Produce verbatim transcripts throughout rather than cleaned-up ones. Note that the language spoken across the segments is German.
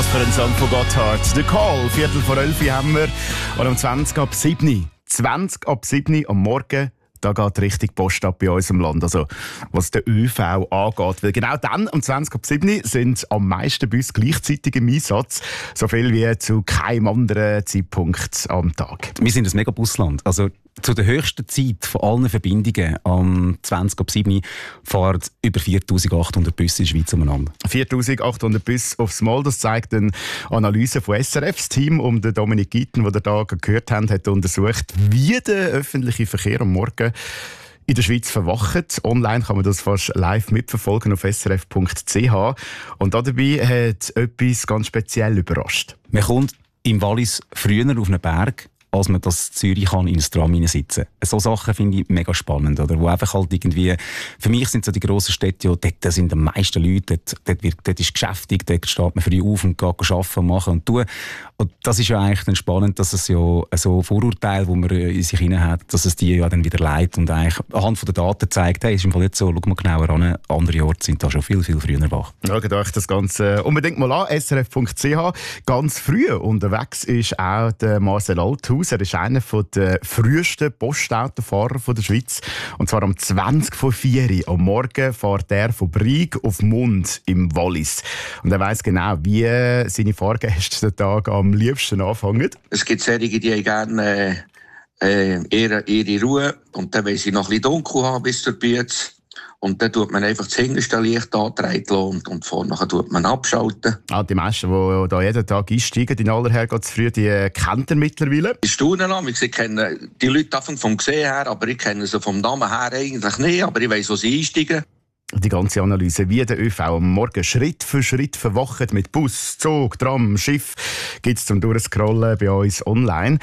Was für ein Song von Gotthard. «The Call», Viertel vor elf haben wir. Und um zwanzig ab sieben. zwanzig ab sieben am Morgen, da geht richtig Post ab bei uns im Land. Also, was den ÖV angeht. Weil genau dann, um zwanzig ab sieben, sind am meisten Busse gleichzeitig im Einsatz. So viel wie zu keinem anderen Zeitpunkt am Tag. Wir sind ein Megabusland. Also, zu der höchsten Zeit von allen Verbindungen am zwanzig ab sieben fahren über viertausendachthundert Busse in der Schweiz umeinander. viertausendachthundert Busse aufs Mal, das zeigt eine Analyse von S R F. Das Team um den Dominik Gitten, den ihr da gehört habt, hat untersucht, wie der öffentliche Verkehr am Morgen in der Schweiz verwacht. Online kann man das fast live mitverfolgen auf s r f punkt c h. Und dabei hat etwas ganz speziell überrascht. Man kommt im Wallis früher auf einen Berg, als man das in Zürich kann, in ein Tram hineinsitzen kann. So Sachen finde ich mega spannend. Oder? Wo einfach halt irgendwie, für mich sind so die grossen Städte, ja, dort sind die meisten Leute, dort, dort, wird, dort ist geschäftig, dort steht man früh auf und geht arbeiten und machen und tun. Und das ist ja eigentlich dann spannend, dass es ja so Vorurteile, die man in sich hinein hat, dass es die ja dann wieder leitet und eigentlich anhand von den Daten zeigt, hey, ist im Fall jetzt so, schau mal genauer an, andere Orte sind da schon viel, viel früher wach. Schaut euch das Ganze unbedingt mal an, s r f punkt c h. Ganz früh unterwegs ist auch der Marcel Althaus. Er ist einer der frühesten Postautofahrer der Schweiz. Und zwar am zwanzig vor vier am Morgen fährt er von Brig auf Mund im Wallis. Und er weiss genau, wie seine Fahrgäste den Tag am liebsten anfangen. Es gibt solche, die haben gerne äh, ihre, ihre Ruhe. Und dann wollen sie noch ein bisschen dunkel haben bis zur Bühne. Und dann tut man einfach das hinterste Licht angetragen und, und vorne tut man abschalten. Ah, die meisten, die da jeden Tag einsteigen, in aller Herrgottsfrüh, die kennt ihr mittlerweile? Ich staune noch, ich kenne die Leute vom Gesehen her, aber ich kenne sie vom Namen her eigentlich nicht, aber ich weiss, wo sie einsteigen. Die ganze Analyse, wie der ÖV am Morgen Schritt für Schritt verwacht mit Bus, Zug, Tram, Schiff, gibt es zum Durchscrollen bei uns online.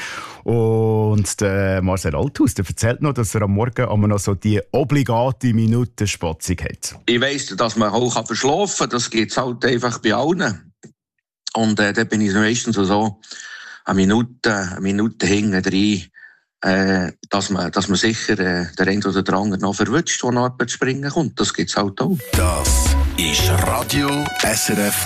Und der Marcel Althaus, der erzählt noch, dass er am Morgen aber noch so die obligate Minutenspatzung hat. Ich weiss, dass man auch verschlafen kann, das geht halt einfach bei allen. Und äh, da bin ich meistens so eine Minute, eine Minute hinten drin. Äh, dass, man, dass man sicher äh, der eine oder der andere noch verwünscht, der nach Arbeit springen kommt. Das gibt es halt auch. Das ist Radio S R F